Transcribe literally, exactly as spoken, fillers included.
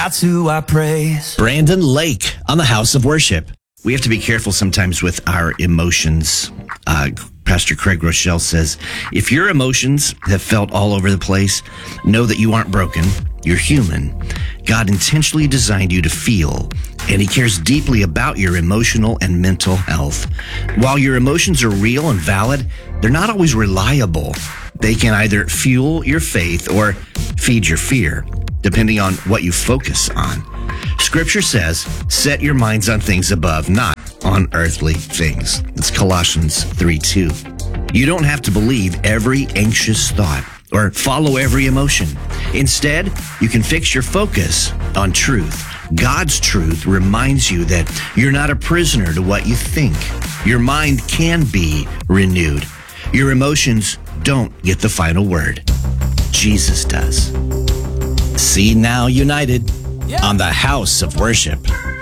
That's who I praise. Brandon Lake on the House of Worship. We have to be careful sometimes with our emotions. Uh, Pastor Craig Rochelle says, if your emotions have felt all over the place, know that you aren't broken. You're human. God intentionally designed you to feel, and he cares deeply about your emotional and mental health. While your emotions are real and valid, they're not always reliable. They can either fuel your faith or feed your fear, depending on what you focus on. Scripture says, set your minds on things above, not on earthly things. It's Colossians three two. You don't have to believe every anxious thought or follow every emotion. Instead, you can fix your focus on truth. God's truth reminds you that you're not a prisoner to what you think. Your mind can be renewed. Your emotions don't get the final word. Jesus does. See Now United on the House of Worship.